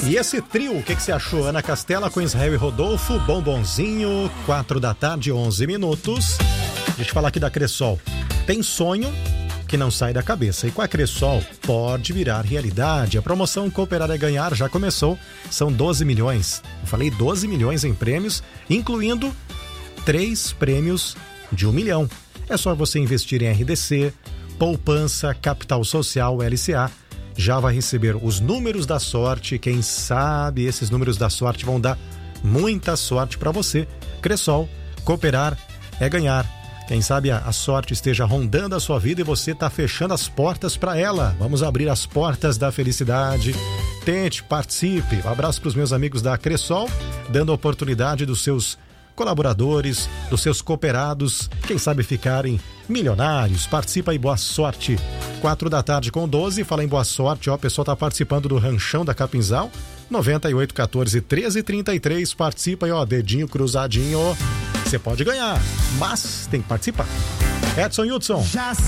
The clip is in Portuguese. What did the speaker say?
E esse trio, o que você achou? Ana Castela com Israel e Rodolfo, Bombonzinho, 4h, 11 minutos. Deixa eu falar aqui da Cressol. Tem sonho que não sai da cabeça. E com a Cressol pode virar realidade. A promoção Cooperar é Ganhar já começou. São 12 milhões. Eu falei 12 milhões em prêmios, incluindo 3 prêmios de 1 milhão. É só você investir em RDC, poupança, capital social, LCA. Já vai receber os números da sorte. Quem sabe esses números da sorte vão dar muita sorte para você. Cressol, Cooperar é Ganhar. Quem sabe a sorte esteja rondando a sua vida e você está fechando as portas para ela. Vamos abrir as portas da felicidade. Tente, participe. Um abraço para os meus amigos da Cressol, dando a oportunidade dos seus colaboradores, dos seus cooperados, quem sabe ficarem milionários. Participa aí, boa sorte. 4h, 12. Fala em boa sorte, ó, o pessoal tá participando do Ranchão da Capinzal, 98 14 13 33. Participa aí, ó, dedinho cruzadinho. Você pode ganhar, mas tem que participar. Edson Hudson.